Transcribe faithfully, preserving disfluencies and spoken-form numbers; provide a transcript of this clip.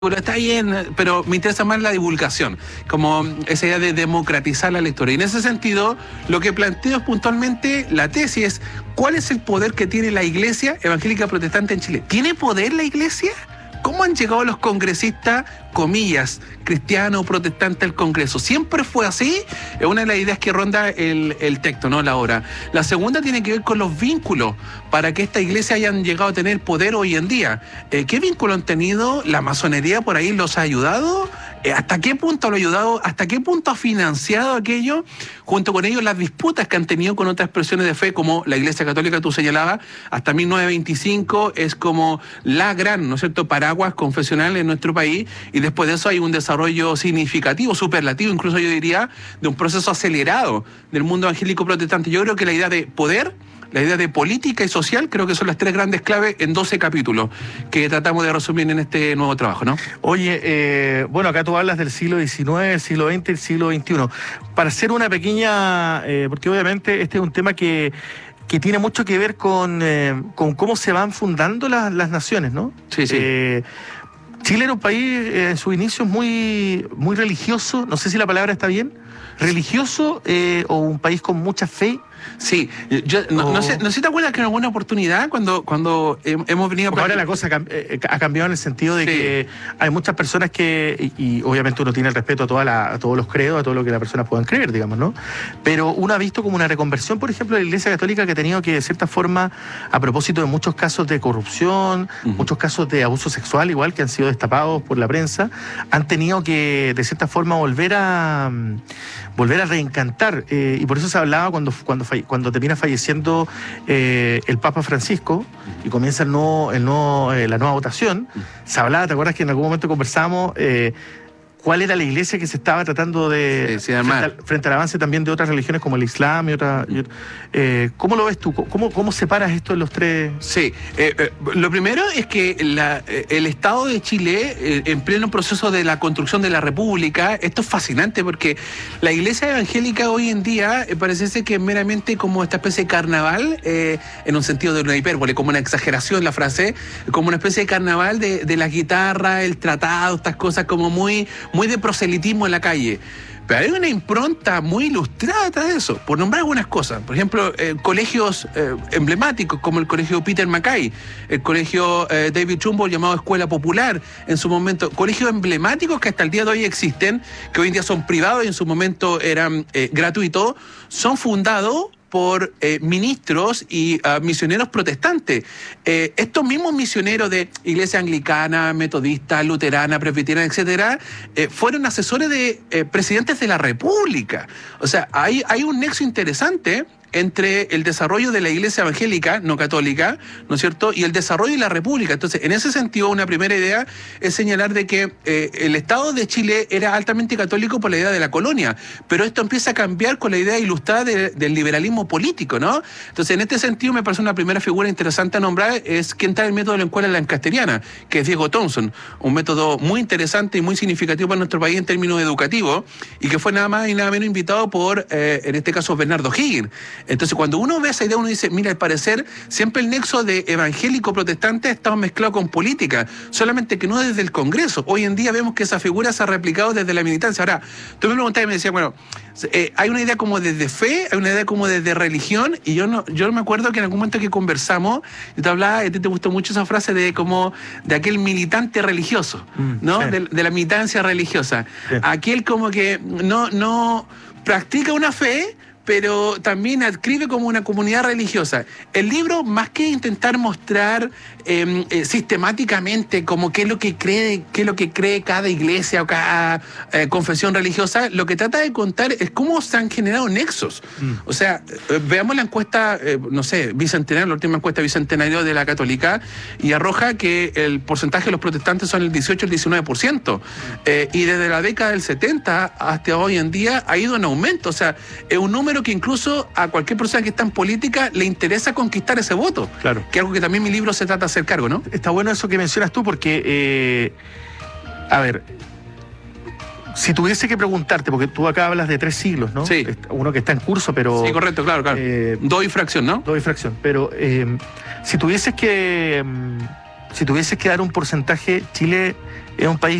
Pero está bien, pero me interesa más la divulgación, como esa idea de democratizar la lectura. Y en ese sentido, lo que planteo es puntualmente la tesis es, ¿cuál es el poder que tiene la Iglesia Evangélica Protestante en Chile? ¿Tiene poder la Iglesia? ¿Cómo han llegado los congresistas, comillas, cristianos o protestantes al Congreso? ¿Siempre fue así? Es una de las ideas que ronda el, el texto, ¿no? La obra. La segunda tiene que ver con los vínculos para que esta iglesia hayan llegado a tener poder hoy en día. Eh, ¿Qué vínculo han tenido? ¿La masonería por ahí los ha ayudado? Eh, ¿Hasta qué punto lo ha ayudado? ¿Hasta qué punto ha financiado aquello? Junto con ellos las disputas que han tenido con otras expresiones de fe, como la Iglesia Católica, tú señalabas, hasta mil novecientos veinticinco es como la gran, ¿no es cierto?, paraguas confesional en nuestro país, y después de eso hay un desarrollo significativo, superlativo, incluso yo diría, de un proceso acelerado del mundo evangélico protestante. Yo creo que la idea de poder, la idea de política y social, creo que son las tres grandes claves en doce capítulos que tratamos de resumir en este nuevo trabajo, ¿no? Oye, eh, bueno, acá tú hablas del siglo diecinueve, el siglo veinte, el siglo veintiuno. Para hacer una pequeña, eh, porque obviamente este es un tema que, que tiene mucho que ver con, eh, con cómo se van fundando las, las naciones, ¿no? Sí, sí. Eh, Chile era un país eh, en sus inicios muy, muy religioso, no sé si la palabra está bien, religioso eh, o un país con mucha fe. Sí, yo no, oh. no, sé, no sé si te acuerdas que en alguna oportunidad cuando, cuando hemos venido... Porque ahora la cosa ha cambiado en el sentido de sí. que hay muchas personas que, y, y obviamente uno tiene el respeto a, toda la, a todos los credos, a todo lo que las personas puedan creer, digamos, ¿no? Pero uno ha visto como una reconversión, por ejemplo, de la Iglesia Católica, que ha tenido que, de cierta forma, a propósito de muchos casos de corrupción, uh-huh. muchos casos de abuso sexual, igual, que han sido destapados por la prensa, han tenido que, de cierta forma, volver a volver a reencantar, eh, y por eso se hablaba cuando, cuando, cuando termina falleciendo eh, el Papa Francisco y comienza el nuevo, el nuevo, eh, la nueva votación, se hablaba, ¿te acuerdas que en algún momento conversamos eh, cuál era la iglesia que se estaba tratando de... Sí, sí, frente, al, frente al avance también de otras religiones como el Islam y otras... Y, eh, ¿Cómo lo ves tú? ¿Cómo, cómo separas esto en los tres...? Sí, eh, eh, lo primero es que la, eh, el Estado de Chile, eh, en pleno proceso de la construcción de la República, esto es fascinante porque la iglesia evangélica hoy en día eh, parece ser que es meramente como esta especie de carnaval, eh, en un sentido de una hipérbole, como una exageración la frase, como una especie de carnaval de, de la guitarra, el tratado, estas cosas como muy... muy de proselitismo en la calle. Pero hay una impronta muy ilustrada detrás de eso, por nombrar algunas cosas. Por ejemplo, eh, colegios eh, emblemáticos como el colegio Peter Mackay, el colegio eh, David Trumbull llamado Escuela Popular, en su momento, colegios emblemáticos que hasta el día de hoy existen, que hoy en día son privados y en su momento eran eh, gratuitos, son fundados por eh, ministros y uh, misioneros protestantes. Eh, estos mismos misioneros de iglesia anglicana, metodista, luterana, presbiteriana, etcétera, eh, fueron asesores de eh, presidentes de la República. O sea, hay, hay un nexo interesante entre el desarrollo de la iglesia evangélica, no católica, ¿no es cierto?, y el desarrollo de la República. Entonces, en ese sentido, una primera idea es señalar de que eh, el Estado de Chile era altamente católico por la idea de la colonia, pero esto empieza a cambiar con la idea ilustrada de, del liberalismo político, ¿no? Entonces, en este sentido, me parece una primera figura interesante a nombrar es quien trae el método de la escuela lancasteriana, que es Diego Thompson, un método muy interesante y muy significativo para nuestro país en términos educativos, y que fue nada más y nada menos invitado por, eh, en este caso, Bernardo Higgins. Entonces, cuando uno ve esa idea, uno dice, mira, al parecer, siempre el nexo de evangélico-protestante ha estado mezclado con política, solamente que no desde el Congreso. Hoy en día vemos que esa figura se ha replicado desde la militancia. Ahora, tú me preguntabas y me decías, bueno, eh, hay una idea como desde fe, hay una idea como desde religión, y yo no yo me acuerdo que en algún momento que conversamos, yo te hablaba, y a ti te gustó mucho esa frase de como de aquel militante religioso, ¿no? Mm, sí. de, de la militancia religiosa. Sí. Aquel como que no, no practica una fe, pero también adscribe como una comunidad religiosa. El libro, más que intentar mostrar eh, eh, sistemáticamente como qué es lo que cree, qué es lo que cree cada iglesia o cada eh, confesión religiosa, lo que trata de contar es cómo se han generado nexos. Mm. O sea, eh, veamos la encuesta, eh, no sé, bicentenaria, la última encuesta bicentenaria de la Católica, y arroja que el porcentaje de los protestantes son el dieciocho al diecinueve por ciento. Eh, y desde la década del setenta hasta hoy en día ha ido en aumento. O sea, es un número que incluso a cualquier persona que está en política le interesa conquistar ese voto. Claro. Que es algo que también mi libro se trata de hacer cargo, ¿no? Está bueno eso que mencionas tú porque, eh, a ver, si tuviese que preguntarte, porque tú acá hablas de tres siglos, ¿no? Sí. Uno que está en curso, pero... Sí, correcto, claro, claro. Eh, dos y fracción, ¿no? Dos y fracción. Pero eh, si tuvieses que, si tuvieses que dar un porcentaje, Chile es un país